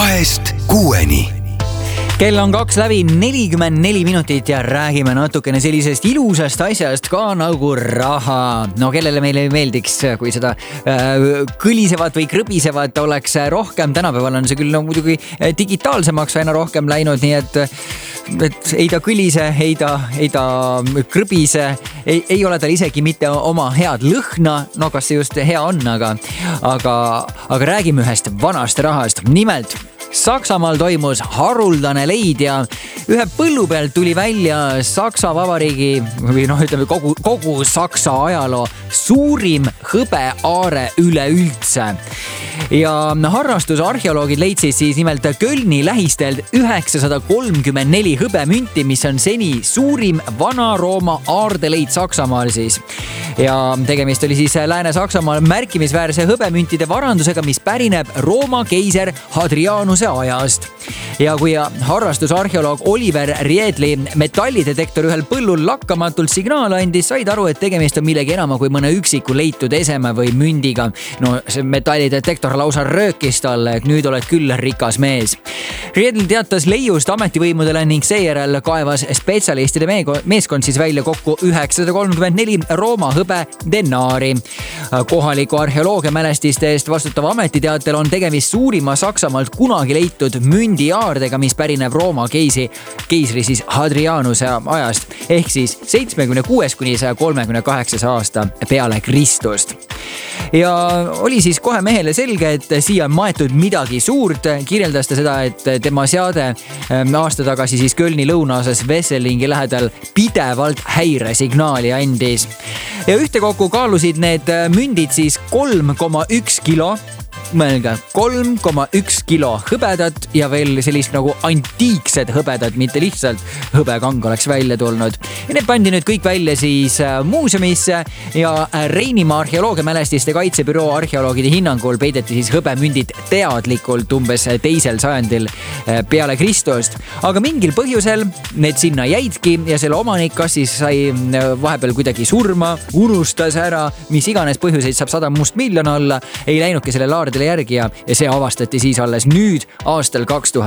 2-6. Kell on 2 läbi 44 minutit ja räägime natukene sellisest ilusast asjast ka nagu raha. No kellele meile meeldiks, kui seda kõlisevat või krõbisevat oleks rohkem. Tänapäeval on see küll muidugi digitaalsemaks aina rohkem läinud, nii et ei ta kõlise, ei ta krõbise, ei ole tal isegi mitte oma head lõhna. No kas see just hea on, aga räägime ühest vanast rahast. Nimelt Saksamaal toimus haruldane leid ja ühe põllu pealt tuli välja Saksa Vabariigi või ütleme kogu Saksa ajaloo suurim hõbeaare üleüldse. Ja harrastusarheoloogid leidsid siis nimelt Kölni lähistelt 934 hõbemünti, mis on seni suurim Vana-Rooma aardeleid Saksamaal siis. Ja tegemist oli siis Lääne-Saksamaal märkimisväärse hõbemüntide varandusega, mis pärineb Rooma keiser Hadrianuse ajast. Ja kui harrastusarheoloog Oliver Riedli metallidetektor ühel põllul lakkamatult signaal andis, said aru, et tegemist on millegi enama kui mõne üksiku leitud eseme või mündiga. No see metallidetektor lausa röökis talle, et nüüd oled küll rikas mees. Riedl teatas leiust ametivõimudele ning seejärel kaevas spetsialistide meeskond siis välja kokku 934 Rooma hõbe denaari. Kohaliku arheoloogia mälestiste eest vastutava ametiteatel on tegemist suurima Saksamaalt kunagi leitud mündiaardega, mis pärineb Rooma keisri siis Hadrianuse ajast ehk siis 76 kuni 138 aasta peale Kristust. Ja oli siis kohe mehele selge, et siia on maetud midagi suurt. Kirjeldas ta seda, et tema seade aasta tagasi siis Kölni lõunaosas Wesselingi lähedal pidevalt häiresignaali andis. Ja ühtekokku kaalusid need mündid siis 3,1 kilo. Mõelge, 3,1 kilo hõbedat ja veel sellist nagu antiiksed hõbedat, mitte lihtsalt hõbekang oleks välja tulnud. Ja need pandi nüüd kõik välja siis muuseumisse ja Reinimaa arheoloogiamälestiste kaitsebüroo arheoloogide hinnangul peideti siis hõbemündid teadlikult umbes 2. sajandil peale Kristust. Aga mingil põhjusel need sinna jäidki ja selle omanik kas siis sai vahepeal kuidagi surma, unustas ära, mis iganes põhjuseid saab 100 must miljon olla, ei läinudki selle laardile järgi ja see avastati siis alles nüüd aastal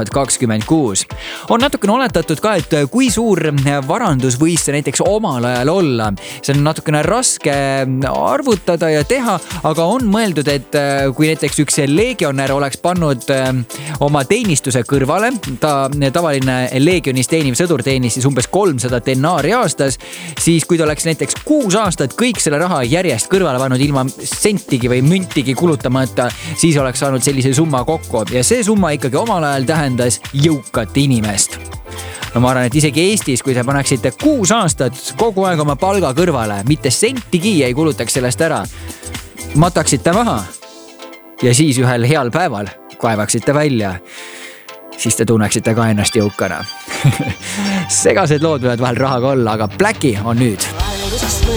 2026. On natukene oletatud ka, et kui suur varandus võis see näiteks omal ajal olla. See on natukene raske arvutada ja teha, aga on mõeldud, et kui näiteks üks legionär oleks pannud oma teenistuse kõrvale, tavaline legionis teeniv sõdur teenis siis umbes 300 denaari aastas, siis kui ta oleks näiteks 6 aastat kõik selle raha järjest kõrvale pannud ilma sentigi või müntigi kulutamata, siis oleks saanud sellise summa kokku ja see summa ikkagi omal ajal tähendas jõukat inimest. No ma arvan, et isegi Eestis, kui te paneksite 6 aastat kogu aeg oma palga kõrvale, mitte sentigi ei kulutaks sellest ära, mataksite maha ja siis ühel heal päeval kaevaksite välja, siis te tunneksite ka ennast jõukana. Segased lood võivad vahel rahaga olla, aga Blacki on nüüd.